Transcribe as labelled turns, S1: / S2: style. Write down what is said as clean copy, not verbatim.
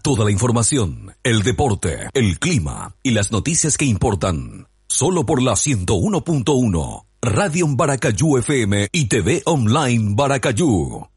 S1: Toda la información, el deporte, el clima y las noticias que importan. Solo por la 101.1, Radio Baracayú FM y TV Online Baracayú.